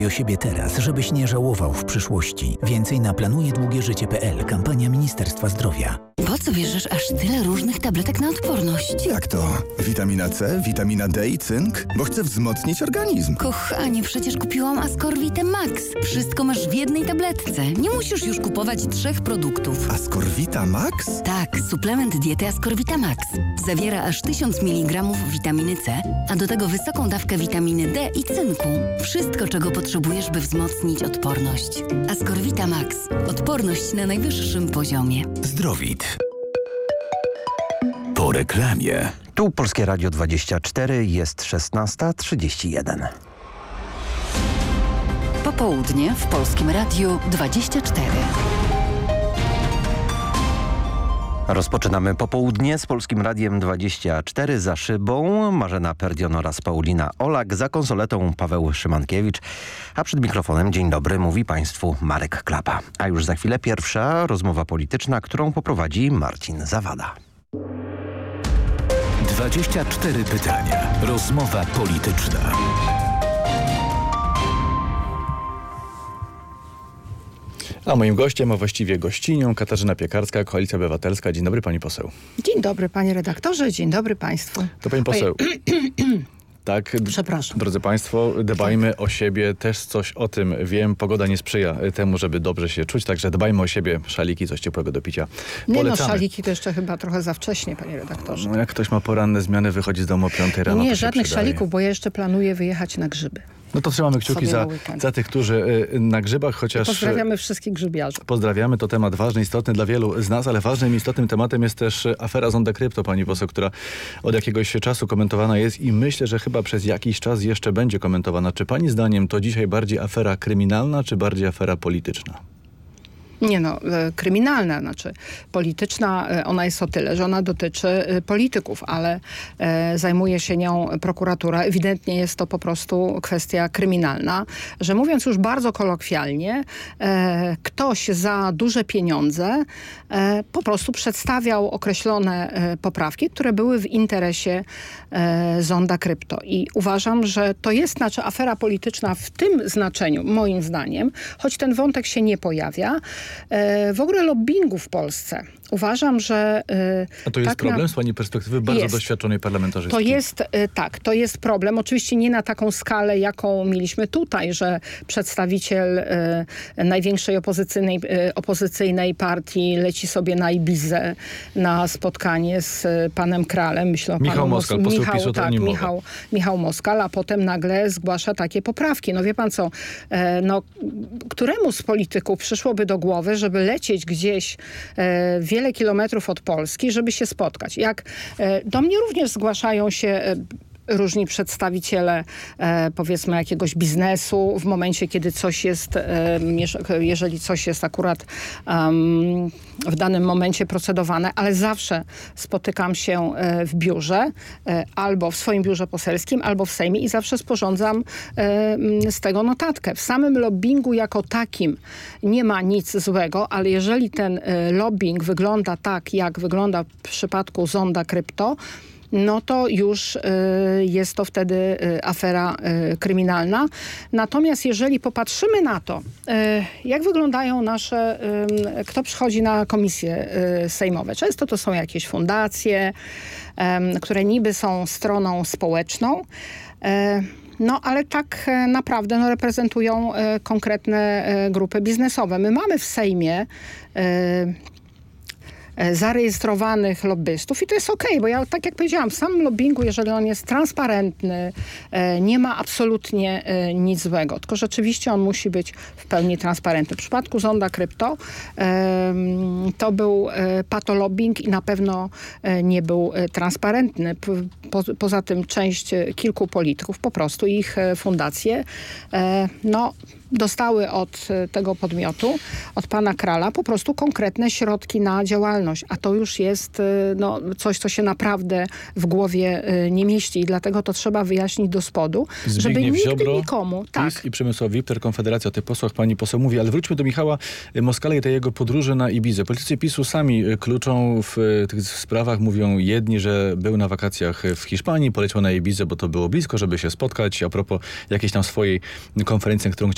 O siebie teraz, żebyś nie żałował w przyszłości. Więcej na planujedługieżycie.pl. Kampania Ministerstwa Zdrowia. Po co bierzesz aż tyle różnych tabletek na odporność? Jak to? Witamina C, witamina D i cynk? Bo chcę wzmocnić organizm. Kochanie, przecież kupiłam Ascorvitę Max. Wszystko masz w jednej tabletce. Nie musisz już kupować 3 produktów. Ascorvita Max? Tak, suplement diety Ascorvita Max. Zawiera aż 1000 mg witaminy C, a do tego wysoką dawkę witaminy D i cynku. Wszystko, czego potrzebujesz, by wzmocnić odporność. Ascorvita Max. Odporność na najwyższym poziomie. Zdrowit. Po reklamie. Tu Polskie Radio 24, jest 16:31. Popołudnie w Polskim Radiu 24. Rozpoczynamy popołudnie z Polskim Radiem 24. Za szybą Marzena Perdion oraz Paulina Olak, za konsoletą Paweł Szymankiewicz, a przed mikrofonem dzień dobry mówi Państwu Marek Klapa. A już za chwilę pierwsza rozmowa polityczna, którą poprowadzi Marcin Zawada. 24 pytania. Rozmowa polityczna. A moim gościem, a właściwie gościnią, Katarzyna Piekarska, Koalicja Obywatelska. Dzień dobry, pani poseł. Dzień dobry, panie redaktorze, dzień dobry państwu. To pani poseł. Tak, przepraszam. Drodzy państwo, dbajmy o siebie, też coś o tym wiem. Pogoda nie sprzyja temu, żeby dobrze się czuć, także dbajmy o siebie. Szaliki, coś ciepłego do picia polecamy. Nie no, szaliki to jeszcze chyba trochę za wcześnie, panie redaktorze. No, jak ktoś ma poranne zmiany, wychodzi z domu o 5 rano, Nie, to żadnych przydaje. szalików, bo ja jeszcze planuję wyjechać na grzyby. No to trzymamy kciuki za tych, którzy na grzybach, chociaż... Pozdrawiamy wszystkich grzybiarzy. Pozdrawiamy, to temat ważny, istotny dla wielu z nas, ale ważnym i istotnym tematem jest też afera Zonda Krypto, pani poseł, która od jakiegoś czasu komentowana jest i myślę, że chyba przez jakiś czas jeszcze będzie komentowana. Czy pani zdaniem to dzisiaj bardziej afera kryminalna, czy bardziej afera polityczna? Nie no, kryminalna, znaczy polityczna, ona jest o tyle, że ona dotyczy polityków, ale zajmuje się nią prokuratura. Ewidentnie jest to po prostu kwestia kryminalna, że mówiąc już bardzo kolokwialnie, ktoś za duże pieniądze po prostu przedstawiał określone poprawki, które były w interesie Zonda Krypto. I uważam, że to jest afera polityczna w tym znaczeniu, moim zdaniem, choć ten wątek się nie pojawia, w ogóle lobbingu w Polsce. Uważam, że... A to jest problem z pani perspektywy bardzo doświadczonej parlamentarzystki? To jest problem. Oczywiście nie na taką skalę, jaką mieliśmy tutaj, że przedstawiciel największej opozycyjnej partii leci sobie na Ibizę na spotkanie z panem Kralem. Myślę o Michał Moskal, poseł PiS-u, to nie mowa. Michał Moskal, a potem nagle zgłasza takie poprawki. No wie pan co, któremu z polityków przyszłoby do głowy, żeby lecieć gdzieś wiele kilometrów od Polski, żeby się spotkać. Jak do mnie również zgłaszają się różni przedstawiciele, powiedzmy, jakiegoś biznesu w momencie, kiedy coś jest, jeżeli coś jest akurat w danym momencie procedowane, ale zawsze spotykam się w biurze, albo w swoim biurze poselskim, albo w Sejmie i zawsze sporządzam z tego notatkę. W samym lobbingu jako takim nie ma nic złego, ale jeżeli ten lobbying wygląda tak, jak wygląda w przypadku Zonda Krypto, no to już jest to wtedy afera kryminalna. Natomiast jeżeli popatrzymy na to, jak wyglądają kto przychodzi na komisje sejmowe. Często to są jakieś fundacje, które niby są stroną społeczną, no ale tak naprawdę reprezentują konkretne grupy biznesowe. My mamy w Sejmie zarejestrowanych lobbystów i to jest okej, bo ja tak jak powiedziałam, w samym lobbingu, jeżeli on jest transparentny, nie ma absolutnie nic złego, tylko rzeczywiście on musi być w pełni transparentny. W przypadku Zonda Krypto to był patolobbying i na pewno nie był transparentny. Poza tym kilku polityków, po prostu ich fundacje, dostały od tego podmiotu, od pana Krala, po prostu konkretne środki na działalność. A to już jest coś, co się naprawdę w głowie nie mieści. I dlatego to trzeba wyjaśnić do spodu, żeby nigdy Ziobro, nikomu... PiS i Przemysław Wipter, Konfederacja, o tych posłach pani poseł mówi. Ale wróćmy do Michała Moskala i tej jego podróży na Ibizę. Politycy PiS-u sami kluczą w tych sprawach. Mówią jedni, że był na wakacjach w Hiszpanii, poleciał na Ibizę, bo to było blisko, żeby się spotkać. A propos jakiejś tam swojej konferencji, którą chciał